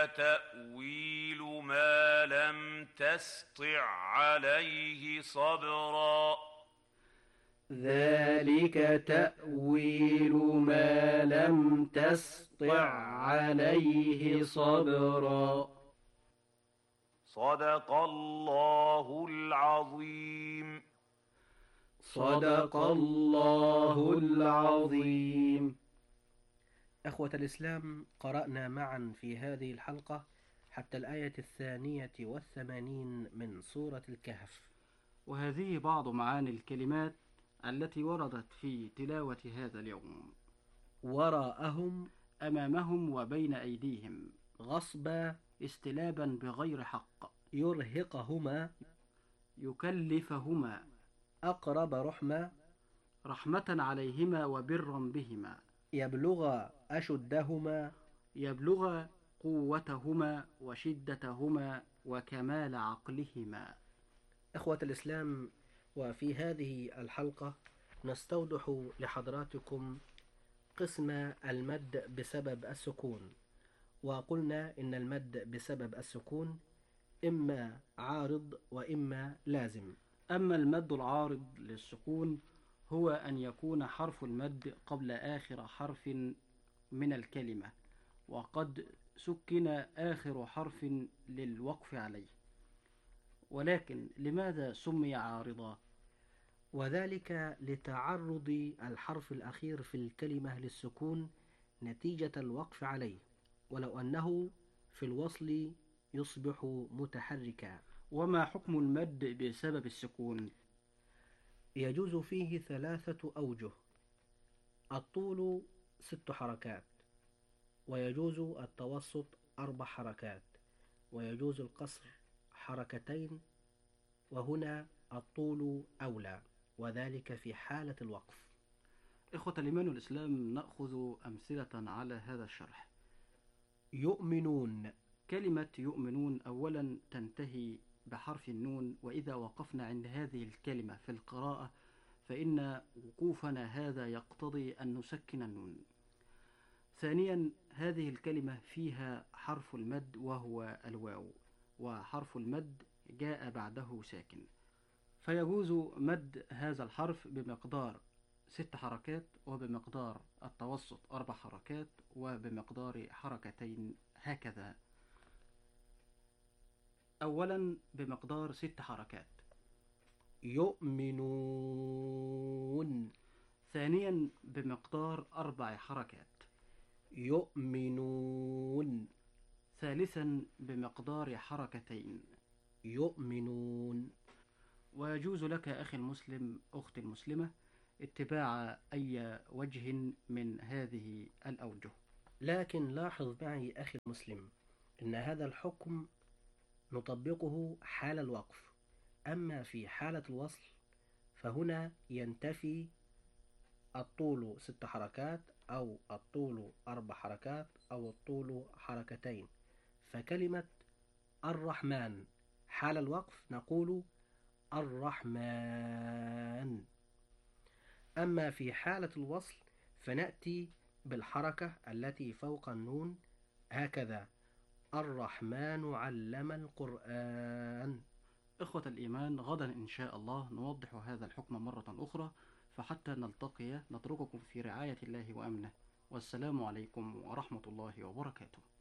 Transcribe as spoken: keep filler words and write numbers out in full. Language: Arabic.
تأويل ما لم تسطع عليه صبرا ذلك تأويل ما لم تسطع عليه صبرا. صدق الله العظيم. صدق الله العظيم. أخوة الإسلام، قرأنا معا في هذه الحلقة حتى الآية الثانية والثمانين من سورة الكهف، وهذه بعض معاني الكلمات التي وردت في تلاوة هذا اليوم. وراءهم أمامهم وبين أيديهم، غصبا استلابا بغير حق، يرهقهما يكلفهما أقرب رحمة رحمة عليهما وبرا بهما، يبلغ أشدهما يبلغ قوتهما وشدتهما وكمال عقلهما. إخوة الإسلام، وفي هذه الحلقة نستوضح لحضراتكم قسم المد بسبب السكون. وقلنا إن المد بسبب السكون إما عارض وإما لازم. أما المد العارض للسكون هو أن يكون حرف المد قبل آخر حرف من الكلمة، وقد سكن آخر حرف للوقف عليه. ولكن لماذا سمي عارضا؟ وذلك لتعرض الحرف الأخير في الكلمة للسكون نتيجة الوقف عليه، ولو أنه في الوصل يصبح متحركا. وما حكم المد بسبب السكون؟ يجوز فيه ثلاثة أوجه: الطول ست حركات، ويجوز التوسط أربع حركات، ويجوز القصر حركتين، وهنا الطول أولى، وذلك في حالة الوقف. إخوة الإيمان والإسلام، نأخذ أمثلة على هذا الشرح. يؤمنون. كلمة يؤمنون أولا تنتهي بحرف النون، وإذا وقفنا عند هذه الكلمة في القراءة فإن وقوفنا هذا يقتضي أن نسكن النون. ثانيا، هذه الكلمة فيها حرف المد وهو الواو، وحرف المد جاء بعده ساكن، فيجوز مد هذا الحرف بمقدار ست حركات، وبمقدار التوسط أربع حركات، وبمقدار حركتين، هكذا. أولا بمقدار ست حركات يؤمنون. ثانيا بمقدار أربع حركات يؤمنون. ثالثا بمقدار حركتين يؤمنون. ويجوز لك أخي المسلم أختي المسلمة اتباع أي وجه من هذه الأوجه. لكن لاحظ معي أخي المسلم أن هذا الحكم نطبقه حال الوقف، أما في حالة الوصل فهنا ينتفي الطول ست حركات أو الطول أربع حركات أو الطول حركتين. فكلمة الرحمن حال الوقف نقول الرحمن، أما في حالة الوصل فنأتي بالحركة التي فوق النون هكذا: الرحمن علم القرآن. إخوة الإيمان، غدا إن شاء الله نوضح هذا الحكم مرة أخرى، فحتى نلتقي نترككم في رعاية الله وأمنه، والسلام عليكم ورحمة الله وبركاته.